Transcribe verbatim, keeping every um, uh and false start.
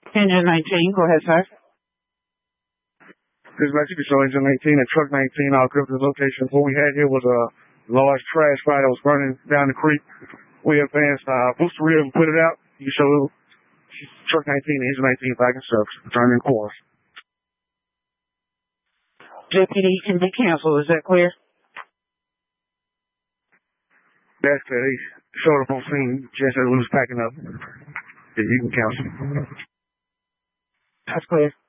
Engine nineteen, go ahead, sir. This is Mexico Show, Engine nineteen and Truck nineteen. I'll go to the location. What we had here was a large trash fire that was burning down the creek. We advanced, uh, booster reel and put it out. You show Truck nineteen and Engine nineteen back in service. Return in course. Deputy can be canceled, is that clear? That's clear. They showed up on scene just as we was packing up. Yeah, you can cancel. That's clear.